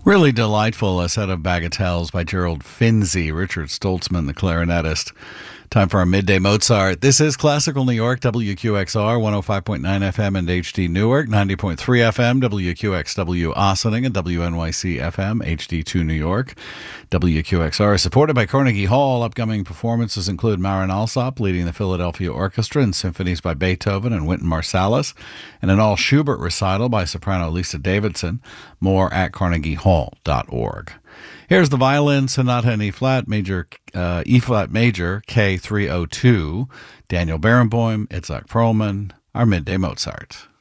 Really delightful, a set of bagatelles by Gerald Finzi, Richard Stoltzman, the clarinetist. Time for our Midday Mozart. This is Classical New York, WQXR, 105.9 FM and HD Newark, 90.3 FM, WQXW Ossining, and WNYC FM, HD2 New York. WQXR is supported by Carnegie Hall. Upcoming performances include Marin Alsop leading the Philadelphia Orchestra and symphonies by Beethoven and Wynton Marsalis, and an all-Schubert recital by soprano Lisa Davidson. More at carnegiehall.org. Here's the violin sonata in E-flat major, K302, Daniel Barenboim, Itzhak Perlman, our Midday Mozart.